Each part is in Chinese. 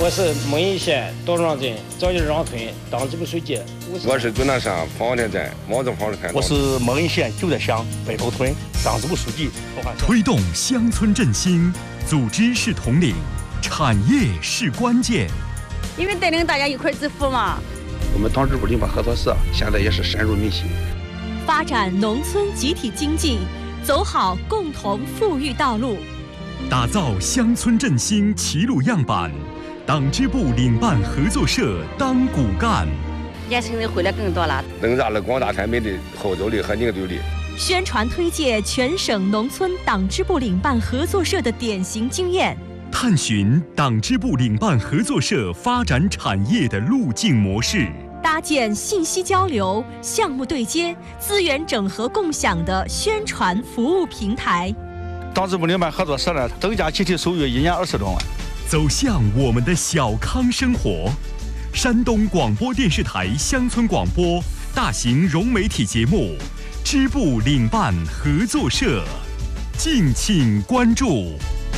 我是蒙阴县道庄镇赵家庄村党支部书记。 我是终南山方田镇毛泽房子开。 我是蒙阴县九寨乡北头村党支部书记。 推动乡村振兴，组织是统领，产业是关键。 因为带领大家一块致富嘛。 我们党支部领办合作社现在也是深入民心， 发展农村集体经济，走好共同富裕道路， 打造乡村振兴齐鲁样板。党支部领办合作社当骨干， 年轻人回来更多了， 增大了广大村民的号召力和凝聚力。 宣传推介全省农村党支部领办合作社的典型经验， 探寻党支部领办合作社发展产业的路径模式， 搭建信息交流、项目对接、资源整合共享的宣传服务平台。 党支部领办合作社呢，增加集体收入1年20多万。 走向我们的小康生活。山东广播电视台乡村广播大型融媒体节目支部领办合作社，敬请关注。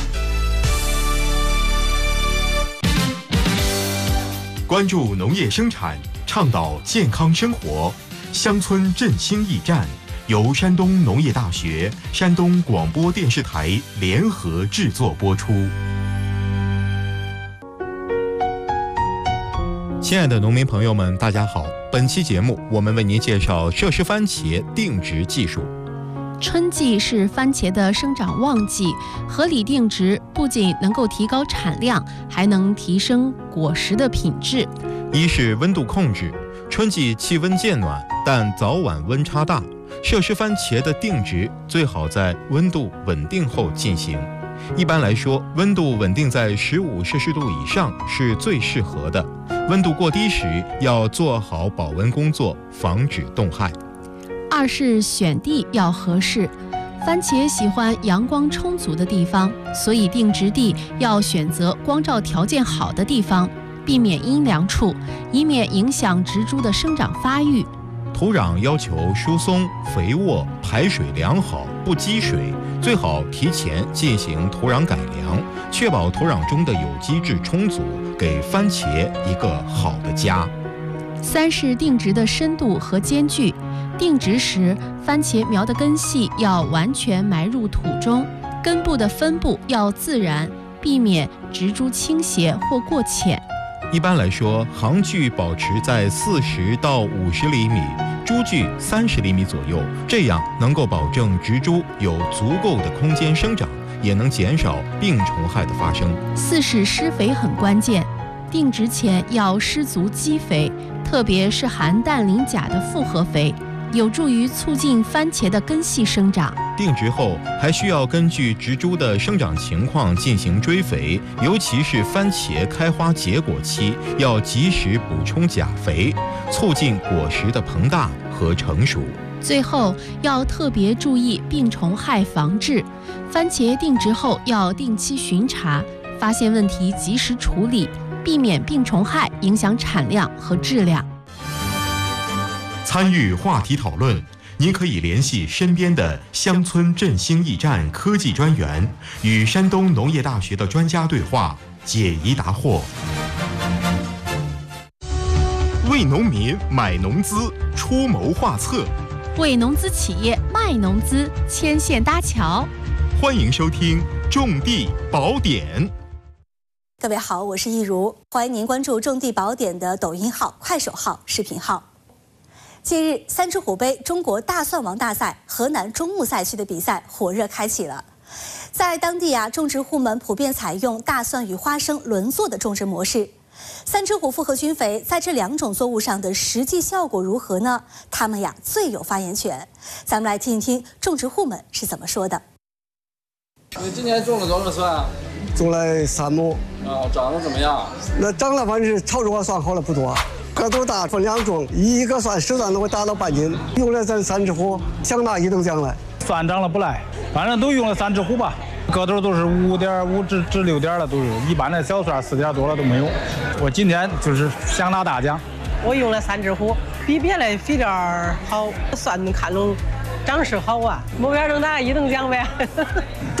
关注农业生产，倡导健康生活，乡村振兴驿站由山东农业大学、山东广播电视台联合制作播出。亲爱的农民朋友们，大家好！本期节目，我们为您介绍涉事番茄定植技术。 春季是番茄的生长旺季，合理定植不仅能够提高产量，还能提升果实的品质。 一是温度控制，春季气温渐暖，但早晚温差大，涉事番茄的定植最好在温度稳定后进行。一般来说，温度稳定在15摄氏度以上是最适合的。温度过低时，要做好保温工作，防止冻害。 二是选地要合适，番茄喜欢阳光充足的地方，所以定植地要选择光照条件好的地方，避免阴凉处，以免影响植株的生长发育。 土壤要求疏松、肥沃、排水良好，不积水，最好提前进行土壤改良，确保土壤中的有机质充足，给番茄一个好的家。 三是定植的深度和间距，定植时番茄苗的根系要完全埋入土中，根部的分布要自然，避免植株倾斜或过浅。 一般来说，行距保持在40到50厘米，株距30厘米左右，这样能够保证植株有足够的空间生长，也能减少病虫害的发生。 四是施肥很关键，定植前要施足基肥，特别是含氮磷钾的复合肥，有助于促进番茄的根系生长。 定植后还需要根据植株的生长情况进行追肥，尤其是番茄开花结果期，要及时补充钾肥，促进果实的膨大和成熟。 最后要特别注意病虫害防治，番茄定植后要定期巡查，发现问题及时处理，避免病虫害影响产量和质量。 参与话题讨论，您可以联系身边的乡村振兴驿站科技专员，与山东农业大学的专家对话，解疑答惑。为农民买农资，出谋划策； 为农资企业卖农资，牵线搭桥。 欢迎收听《种地宝典》。 各位好，我是易如，欢迎您关注《种地宝典》的抖音号、快手号、视频号。近日，三只虎杯中国大蒜王大赛河南中牟赛区的比赛火热开启了。在当地种植户们普遍采用大蒜与花生轮作的种植模式。三只虎复合菌肥在这2种作物上的实际效果如何呢？他们最有发言权。咱们来听一听种植户们是怎么说的。 你今年种了多少蒜？ 种了3亩。 长得怎么样？ 那长了反正是超出我算好了不多。个头大，分2种，一个蒜10担都会达到半斤。用了咱3只虎，想拿1等奖来。 蒜长了不赖，反正都用了3只虎吧，个头都是5.5至6点了，都是一般的小蒜4点多了都没有。我今天就是想拿大奖。 我用了3只虎，比别的肥料好，蒜看中长势好啊，目标能拿1等奖呗。 种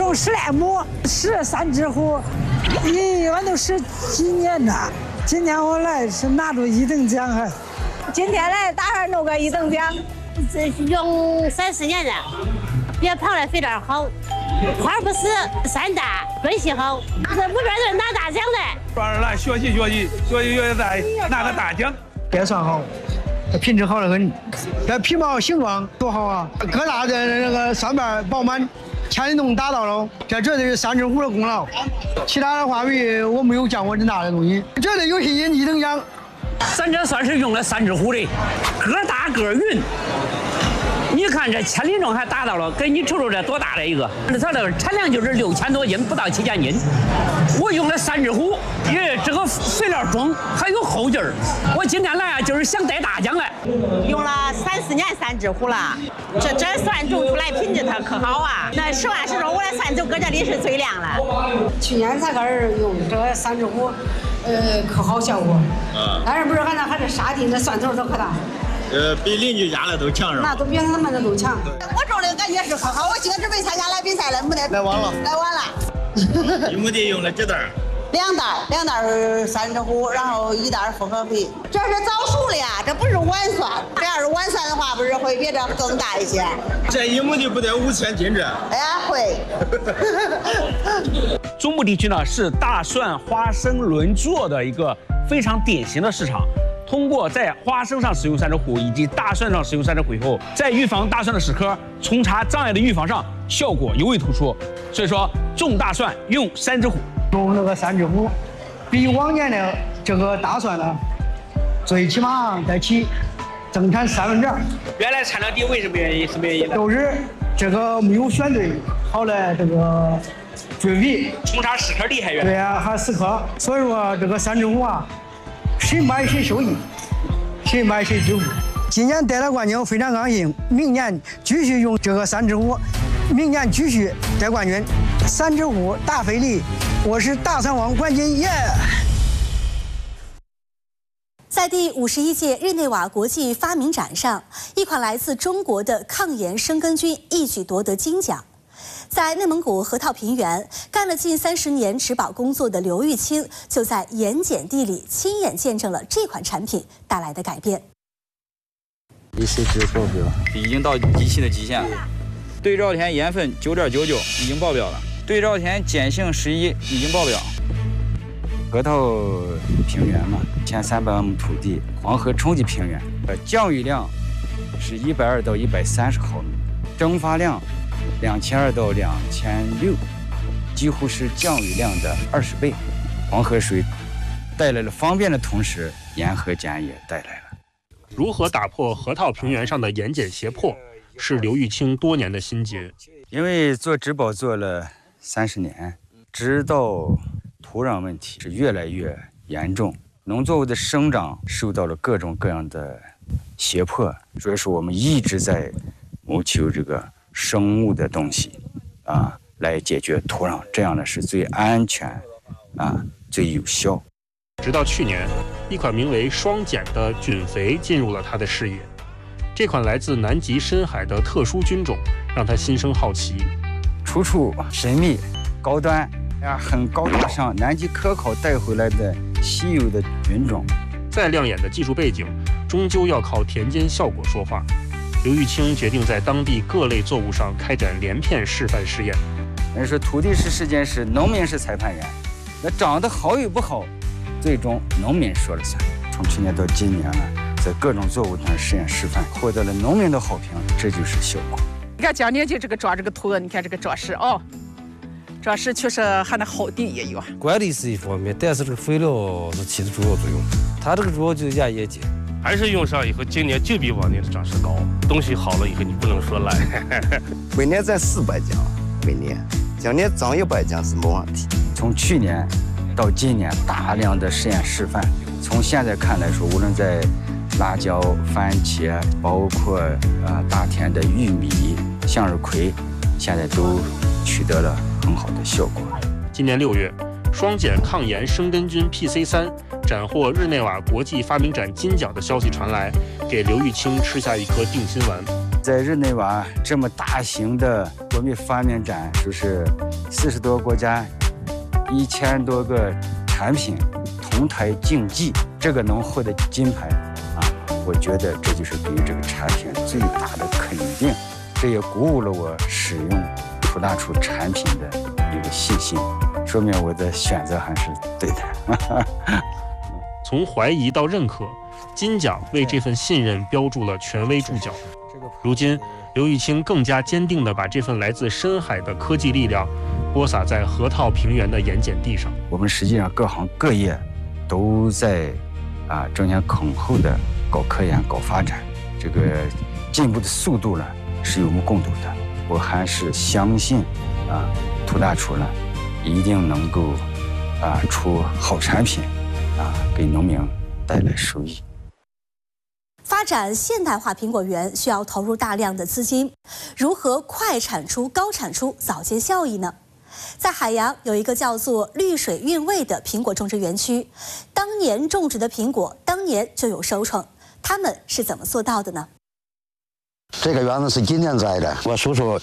种10来亩，13只虎，一般都是几年了。今年我来是拿着1等奖还。 今天来打算弄个1等奖， 这用3、4年了，别胖了，肥点好，花不死，山大，根系好，这目标就是拿大奖的。 抓人来学习，再拿个大奖。 边算好，品质好得很，这皮毛形状多好啊！各大的那个蒜瓣饱满，前里弄达到了，这绝对是3只虎的功劳。其他的话我没有见过这大的东西，绝对有信心1等奖。 咱这算是用了3只虎的，个大个匀。你看这1000厘重还达到了，给你瞅瞅这多大的一个！它的产量就是6000多斤，不到7000斤。我用了3只虎，也这个肥料重，还有后劲儿。我今天来啊，就是想得大奖来。 用了3、4年3只虎了，这蒜种出来品质它可好啊！那实话实说，我的蒜就搁这里是最亮了。 去年才开始用这3只虎，可好效果。但是不是俺那还是沙地，那蒜头都可大。 比邻居家的都强是吧？ 那都比他们的都强。 我种的感觉是可好，我今天准备参加来比赛了，没得。 来晚了。一亩地用了几袋 ？2袋3只虎，然后1袋复合肥。这是早熟的呀，这不是晚蒜。这要是晚蒜的话，不是会比这更大一些？ 这1亩地不得5000斤这？ 哎呀，会。 中部地区呢是大蒜、花生轮作的一个非常典型的市场。通过在花生上使用3只虎，以及大蒜上使用3只虎以后，在预防大蒜的屎壳、虫查障碍的预防上效果尤为突出。所以说，种大蒜用3只虎。 用那个3只虎，比往年的这个大蒜呢，最起码得起增产2%。 原来产量低，为什么原因？什么原因呢？ 都是这个没有选对好的这个追肥， 虫查屎壳厉害原来。 对啊，还屎壳。所以说这个3只虎啊。谁买谁受益，谁买谁致富。今年得了冠军，我非常高兴。明年继续用这个3只虎，明年继续得冠军。3只虎大费力，我是大蒜王冠军耶！ 在第51届日内瓦国际发明展上，一款来自中国的抗炎生根菌一举夺得金奖。在内蒙古河套平原干了近30年植保工作的刘玉清，就在盐碱地里亲眼见证了这款产品带来的改变。 ECG 报表已经到机器的极限了，对照田盐分9.99已经爆表了，对照田碱性11已经爆表。河套平原嘛，1300亩土地，黄河冲积平原，降雨量是120到130毫米，蒸发量2200到2600，几乎是降雨量的20倍。黄河水带来了方便的同时，盐和碱也带来了。 如何打破河套平原上的盐碱胁迫，是刘玉清多年的心结。 因为做植保做了30年，知道土壤问题是越来越严重，农作物的生长受到了各种各样的胁迫，所以说我们一直在谋求这个生物的东西来解决土壤，这样呢是最安全最有效。 直到去年，一款名为双碱的菌肥进入了他的视野。这款来自南极深海的特殊菌种让他心生好奇。 楚楚神秘高端很高大上，南极科考带回来的稀有的菌种。 再亮眼的技术背景，终究要靠田间效果说话。刘玉清决定在当地各类作物上开展连片示范试验。 人说土地是实践是，农民是裁判员，那长得好与不好，最终农民说了算。从去年到今年呢，在各种作物上实验示范，获得了农民的好评，这就是效果。 你看今年就这个抓这个土，你看这个抓实抓实确实还那好地也有。 管理是一方面，但是这个肥料是起的主要作用。它这个主要就是压盐碱。 还是用上以后，今年就比往年的长势高。东西好了以后，你不能说赖。 每年挣400斤，每年，今年挣100斤是没问题。 从去年到今年，大量的实验示范。从现在看来说，无论在辣椒、番茄，包括大田的玉米、向日葵，现在都取得了很好的效果。 今年6月，双碱抗盐生根菌 PC3 斩获日内瓦国际发明展金奖的消息传来，给刘玉清吃下一颗定心丸。 在日内瓦这么大型的国民发明展，就是40多个国家，1000多个产品同台竞技，这个能获得金牌啊，我觉得这就是对于这个产品最大的肯定，这也鼓舞了我使用涂大厨产品的一个信心，说明我的选择还是对的。 从怀疑到认可，金奖为这份信任标注了权威注脚。如今，刘玉清更加坚定地把这份来自深海的科技力量播撒在河套平原的盐碱地上。 我们实际上各行各业都在争先恐后的搞科研、搞发展，这个进步的速度呢是有目共睹的。我还是相信涂大厨呢一定能够出好产品给农民带来收益。 发展现代化苹果园需要投入大量的资金，如何快产出、高产出、早见效益呢？在海洋有一个叫做绿水韵味的苹果种植园区，当年种植的苹果当年就有收成，他们是怎么做到的呢？ 这个园子是今年栽的，我数数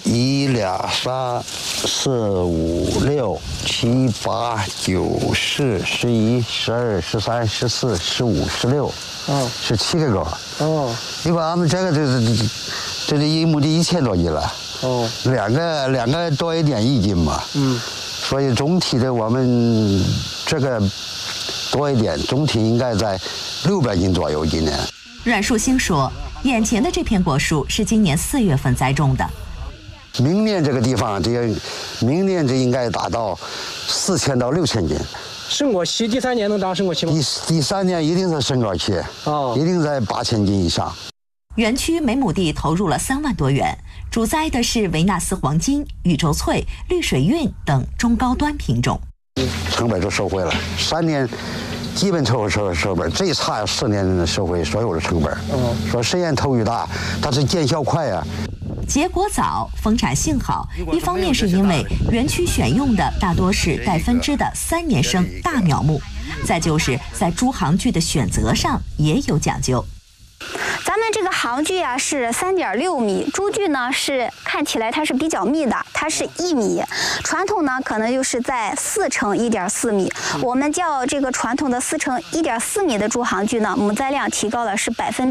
，1、2、3、4、5、6、7、8、9、10、11、12、13、14、15、16，是7个沟。你把俺们这个这一亩地1000多斤了。两个多一点1斤嘛。所以总体的我们这个多一点，总体应该在600斤左右今年。 阮树兴说，眼前的这片果树是今年4月份栽种的。 明年这个地方，明年这应该达到4000到6000斤。 升果期第3年能长升果期吗？ 第3年一定是升果期，一定在8000斤以上。 园区每亩地投入了3万多元，主栽的是维纳斯黄金、宇宙翠、绿水韵等中高端品种。 成本都收回了，3年基本收本，最差4年收回所有的成本。说实验投入大，但是见效快啊。 结果早，丰产性好，一方面是因为园区选用的大多是带分枝的3年生大苗木，再就是在株行距的选择上也有讲究。 咱们这个行距啊是3.6米，株距呢是看起来它是比较密的，它是1米。传统呢可能就是在4乘1.4米，我们叫这个传统的4乘1.4米的株行距呢，母栽量提高了是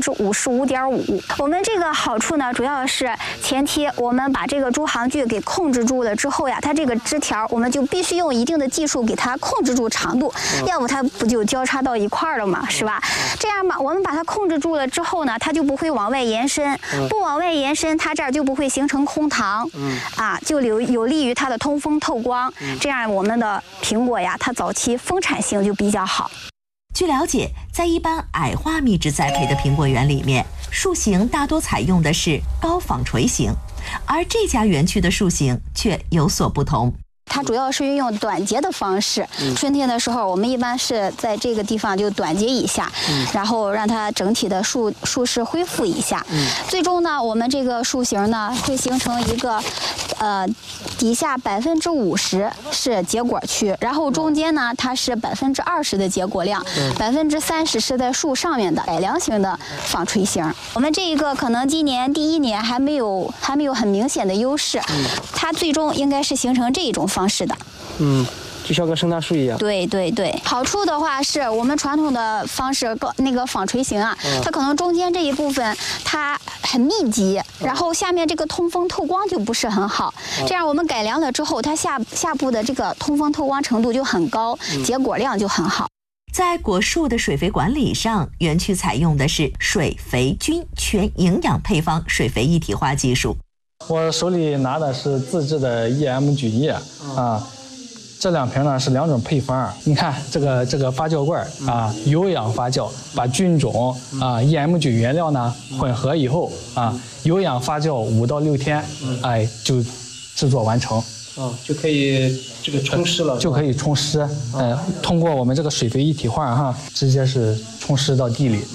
55.5%。我们这个好处呢，主要是前提我们把这个株行距给控制住了之后呀，它这个枝条我们就必须用一定的技术给它控制住长度，要不它不就交叉到一块儿了嘛，是吧？这样吧，我们把它控制住了之后呢，它就不会往外延伸，不往外延伸，它这儿就不会形成空膛，就有利于它的通风透光，这样我们的苹果呀，它早期丰产性就比较好。 据了解，在一般矮化密植栽培的苹果园里面，树形大多采用的是高纺锤形，而这家园区的树形却有所不同。 它主要是运用短结的方式，春天的时候我们一般是在这个地方就短结一下，然后让它整体的树势恢复一下，最终呢我们这个树形呢会形成一个底下50%是结果区，然后中间呢它是20%的结果量，30%是在树上面的改良型的纺锤形。我们这一个可能今年第1年还没有很明显的优势，它最终应该是形成这一种方式的。 就像个圣诞树一样。 对对对，好处的话是我们传统的方式那个纺锤形啊，它可能中间这一部分它很密集，然后下面这个通风透光就不是很好。这样我们改良了之后，它下部的这个通风透光程度就很高，结果量就很好。 在果树的水肥管理上，园区采用的是水肥菌全营养配方水肥一体化技术。 我手里拿的是自制的 EM 菌液这2瓶呢是2种配方。你看这个发酵罐有氧发酵，把菌种EM 菌原料呢混合以后有氧发酵5到6天，就制作完成。 就可以这个冲湿了， 就可以冲湿。通过我们这个水肥一体化直接是冲湿到地里。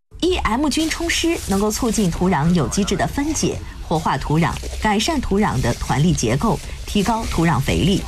EM 菌冲湿能够促进土壤有机质的分解，活化土壤，改善土壤的团粒结构，提高土壤肥力。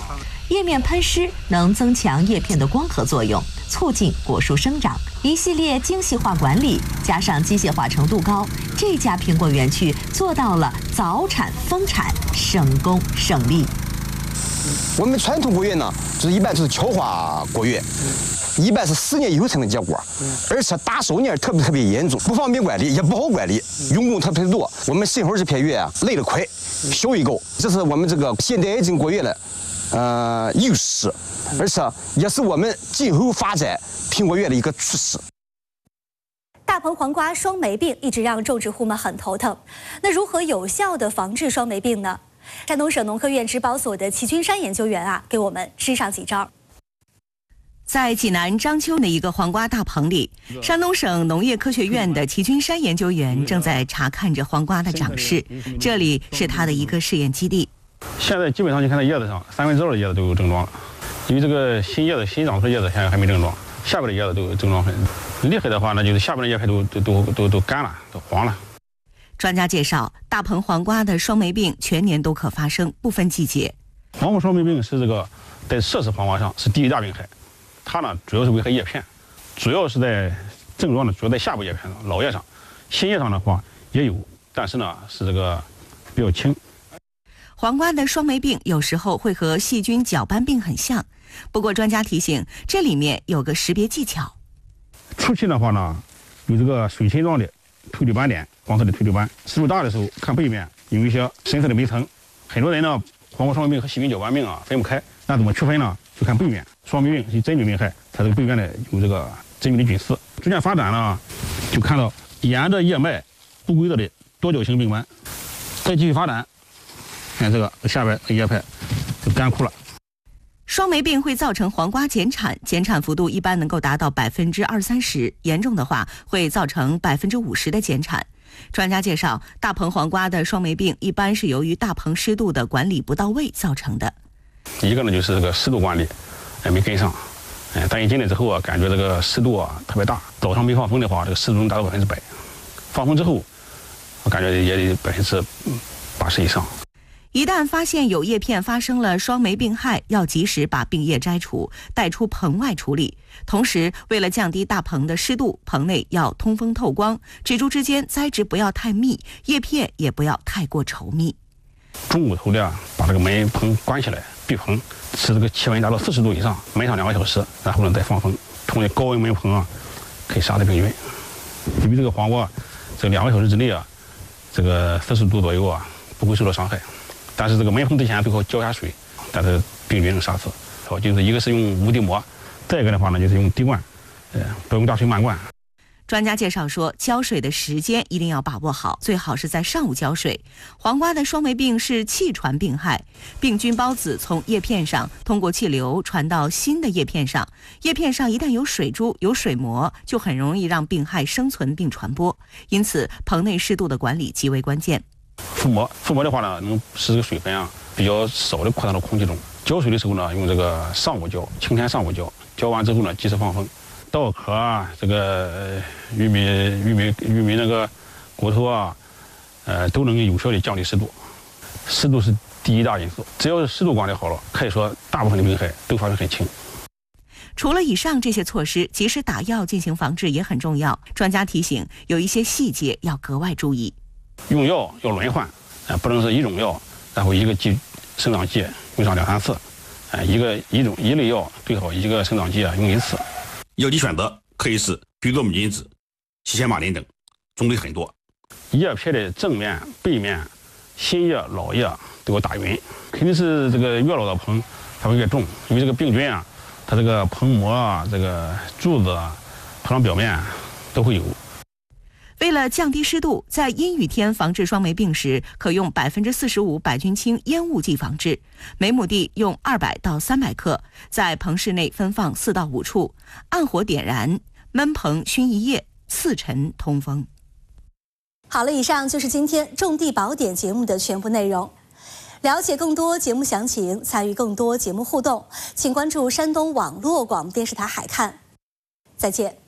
叶面喷湿能增强叶片的光合作用，促进果树生长。一系列精细化管理加上机械化程度高，这家苹果园区做到了早产丰产，省工省力。 我们传统果园呢，一般就是敲花果园，一般是10年以后才能结果，而且大寿年特别严重，不方便管理，也不好管理，用工特别多。我们10后这片园啊，累得快，效益高，这是我们这个现代型果园的优势，而且也是我们今后发展苹果园的一个趋势。 大棚黄瓜双霉病一直让种植户们很头疼，那如何有效地防治双霉病呢？山东省农科院植保所的齐君山研究员给我们支上几招。 在济南章丘的一个黄瓜大棚里，山东省农业科学院的齐君山研究员正在查看着黄瓜的长势。这里是他的一个试验基地。 现在基本上你看到叶子上2/3的叶子都有症状了，因为这个新长出的叶子现在还没症状，下边的叶子都有症状很厉害的话，那就是下边的叶片都干了，都黄了。 专家介绍，大棚黄瓜的双霉病全年都可发生，不分季节。 黄瓜双霉病是这个在摄氏黄瓜上是第一大病害，它呢主要是危害叶片，主要是在症状呢主要在下部叶片上、老叶上，新叶上的话也有，但是呢是这个比较轻。 黄瓜的双霉病有时候会和细菌角斑病很像，不过专家提醒，这里面有个识别技巧。 初期的话呢，有这个水青状的推柳斑点，黄色的推柳斑，湿度大的时候看背面有一些深色的霉层。很多人呢，黄瓜双霉病和细菌角斑病分不开，那怎么区分呢？就看背面，双霉病是真菌病害，它这个背面呢有这个真菌的菌丝。逐渐发展呢，就看到沿着叶脉不规则的多角形病斑，再继续发展，看这个下边叶片就干枯了。 双霉病会造成黄瓜减产，减产幅度一般能够达到20%-30%，严重的话会造成50%的减产。专家介绍，大棚黄瓜的双霉病一般是由于大棚湿度的管理不到位造成的。 一个呢就是这个湿度管理没跟上，但一进来之后感觉这个湿度特别大，早上没放风的话，这个湿度能达到100%，放风之后，我感觉也得80%以上。 一旦发现有叶片发生了双霉病害，要及时把病叶摘除，带出棚外处理。同时，为了降低大棚的湿度，棚内要通风透光，植株之间栽植不要太密，叶片也不要太过稠密。 中午头的把这个门棚关起来，闭棚，使这个气温达到40度以上，闷上2个小时，然后呢再放风。通过高温门棚可以杀死病菌。因为这个黄瓜，这2个小时之内这个40度左右不会受到伤害。但是这个门棚之前最好浇下水，但是病菌能杀死。就是一个是用无滴膜，再一个的话呢就是用滴灌，不用大水漫灌。 专家介绍说，浇水的时间一定要把握好，最好是在上午浇水。黄瓜的双霉病是气传病害，病菌孢子从叶片上通过气流传到新的叶片上，叶片上一旦有水珠、有水膜，就很容易让病害生存并传播。因此，棚内湿度的管理极为关键。 覆膜的话呢，能使这个水分比较少的扩散到空气中。浇水的时候呢，用这个上午浇，晴天上午浇，浇完之后呢，及时放风。稻壳这个玉米那个骨头都能有效的降低湿度。湿度是第一大因素，只要是湿度管理好了，可以说大部分的病害都发生很轻。 除了以上这些措施，及时打药进行防治也很重要。专家提醒，有一些细节要格外注意。 用药要轮换，不能是一种药，然后一个生长剂用上2-3次，一类药最好一个生长剂用1次。 药剂选择可以是吡唑母金子、西前马林等，种类很多。 叶片的正面、背面、新叶、老叶都要打匀，肯定是这个越老的棚它会越重，因为这个病菌它这个棚膜这个柱子棚上表面都会有。 为了降低湿度，在阴雨天防治双霉病时，可用45%百菌清烟雾剂防治，每亩地用200到300克，在棚室内分放4到5处，按火点燃，闷棚熏1夜，4晨通风。 好了，以上就是今天种地宝典节目的全部内容。了解更多节目详情，参与更多节目互动，请关注山东网络广播电视台海看。再见。